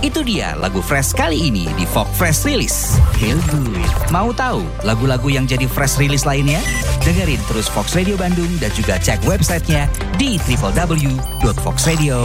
Itu dia lagu Fresh kali ini di Fox Fresh Release. Feel good. Mau tahu lagu-lagu yang jadi Fresh Release lainnya? Dengerin terus Fox Radio Bandung dan juga cek websitenya di www.foxradio.com.